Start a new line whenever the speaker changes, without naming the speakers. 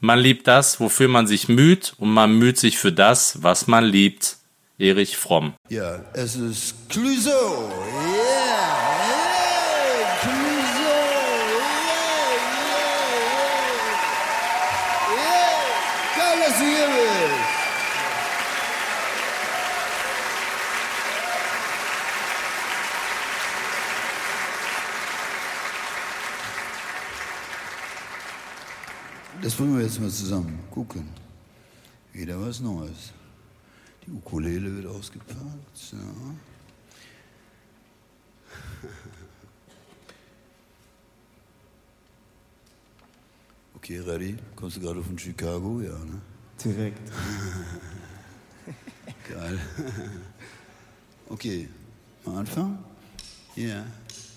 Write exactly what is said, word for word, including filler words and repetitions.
Man liebt das, wofür man sich müht, und man müht sich für das, was man liebt. Erich Fromm.
Ja, es ist Clouseau. Yeah, hey, Clouseau. Yeah, yeah, yeah. Geil, dass du hier bist. Das wollen wir jetzt mal zusammen gucken. Wieder was Neues. Die Ukulele wird ausgepackt. Ja. Okay, ready? Kommst du gerade von Chicago? Ja, ne?
Direkt.
Geil. Okay, mal anfangen? Ja. Yeah.